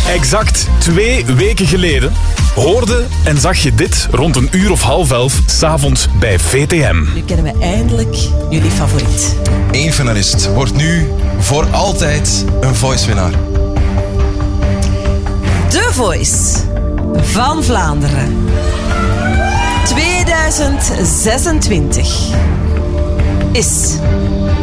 Exact 2 weken geleden hoorde en zag je dit rond 11:30 s'avonds bij VTM. Nu kennen we eindelijk jullie favoriet. 1 finalist wordt nu voor altijd een Voice-winnaar. The Voice van Vlaanderen 2026 is